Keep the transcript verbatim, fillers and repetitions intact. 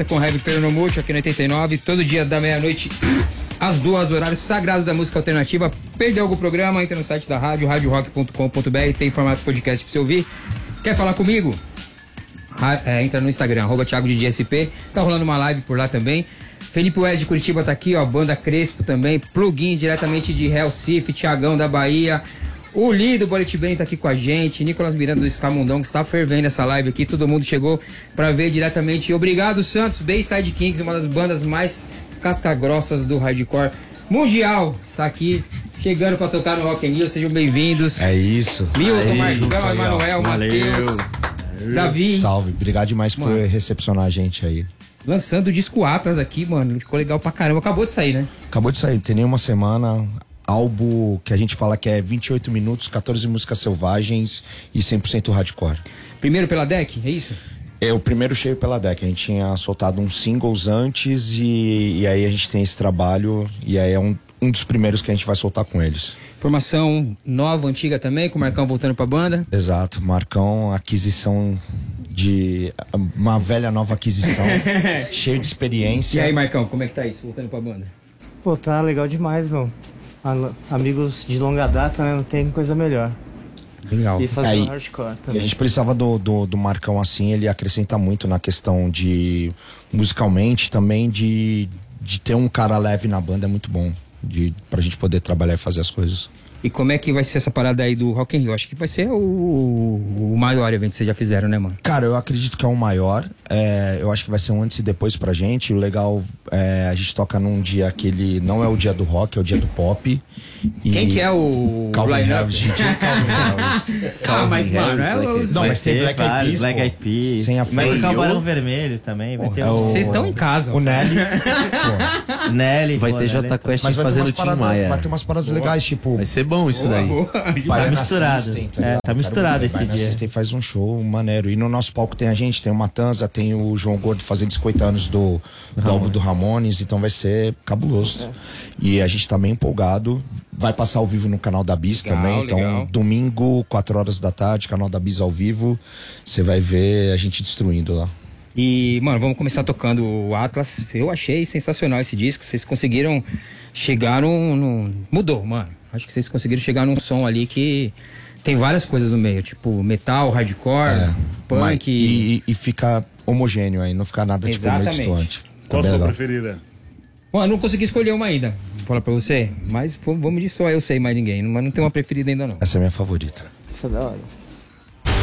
com Heavy Peronomútil aqui no oitenta e nove, todo dia da meia-noite às duas, horário sagrado da música alternativa. Perdeu algum programa? Entra no site da rádio, rádio rock ponto com ponto b r, tem formato podcast pra você ouvir. Quer falar comigo? É, entra no Instagram, arroba Thiago D J S P. Tá rolando uma live por lá também. Felipe West de Curitiba tá aqui, ó. Banda Crespo também. Plugins diretamente de Recife, Thiagão da Bahia. O Lido Bolet Bem tá aqui com a gente. Nicolas Miranda do Escamundão, que está fervendo essa live aqui. Todo mundo chegou pra ver diretamente. Obrigado, Santos. Bayside Kings, uma das bandas mais casca-grossas do hardcore mundial, está aqui. Chegando pra tocar no Rock in Rio. Sejam bem-vindos. É isso. Milton, Marcão, Emanuel, Matheus, Davi. Salve. Obrigado demais mano. por recepcionar a gente aí. Lançando o disco Atlas aqui, mano. Ficou legal pra caramba. Acabou de sair, né? Acabou de sair. Tem nem uma semana. Álbum que a gente fala que é vinte e oito minutos, quatorze músicas selvagens e cem por cento hardcore. Primeiro pela Deck, é isso? É o primeiro cheio pela Deck. A gente tinha soltado uns singles antes e, e aí a gente tem esse trabalho e aí é um, um dos primeiros que a gente vai soltar com eles. Formação nova, antiga também, com o Marcão voltando pra banda? Exato. Marcão, aquisição de uma velha nova aquisição, cheio de experiência. E aí, Marcão, como é que tá isso, voltando pra banda? Pô, tá legal demais, meu. Amigos de longa data, né? Não tem coisa melhor. Legal. E fazer aí, um hardcore também. A gente precisava do, do, do Marcão assim, ele acrescenta muito na questão de, musicalmente, também de, de ter um cara leve na banda, é muito bom. De, pra gente poder trabalhar e fazer as coisas. E como é que vai ser essa parada aí do Rock in Rio? Acho que vai ser o, o maior evento que vocês já fizeram, né, mano? Cara, eu acredito que é o maior. É, eu acho que vai ser um antes e depois pra gente. O legal é a gente toca num dia que ele não é o dia do rock, é o dia do pop. E quem que é o Calvin Harris, D J Calvin Harris. Ah, mas mano, é os... Não, mas tem Black Eyed Peas, Black Eyed Peas. Sem a Vai tocar o Barão Vermelho também. Vai ter é o... Vocês estão em casa. O Nelly. Nelly. Vai pô, ter Jota Quest fazendo Tim Maia. Vai ter umas paradas boa. legais, tipo... Vai ser bom isso boa, daí. Boa. Tá misturado. System, tá, é, tá misturado esse dia. System faz um show maneiro. E no nosso palco tem a gente, tem o Matanza, tem o João Gordo fazendo cinquenta anos do, do álbum do Ramones. Então vai ser cabuloso. É. E a gente tá bem empolgado. Vai passar ao vivo no canal da Bis legal, também. Então, legal. Domingo, quatro horas da tarde, canal da Bis ao vivo. Você vai ver a gente destruindo lá. E, mano, vamos começar tocando o Atlas. Eu achei sensacional esse disco. Vocês conseguiram chegar num, num... Mudou, mano. Acho que vocês conseguiram chegar num som ali que tem várias coisas no meio. Tipo, metal, hardcore, é, punk. E, e fica homogêneo aí, não fica nada exatamente. Tipo meio distante. Qual a sua preferida? Bom, eu não consegui escolher uma ainda, vou falar pra você. Mas vamos de só, eu sei mais ninguém. Mas não tem uma preferida ainda não. Essa é a minha favorita. Essa é da hora.